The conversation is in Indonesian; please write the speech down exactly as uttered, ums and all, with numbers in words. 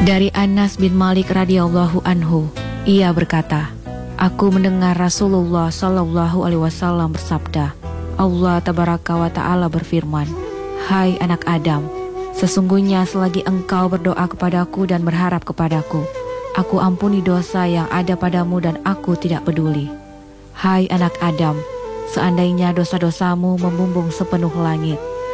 Dari Anas bin Malik radhiyallahu anhu, ia berkata, aku mendengar Rasulullah sallallahu alaihi wasallam bersabda, Allah tabaraka wa ta'ala berfirman, hai anak Adam, sesungguhnya selagi engkau berdoa kepadaku dan berharap kepadaku, aku ampuni dosa yang ada padamu dan aku tidak peduli. Hai anak Adam, seandainya dosa-dosamu membumbung sepenuh langit,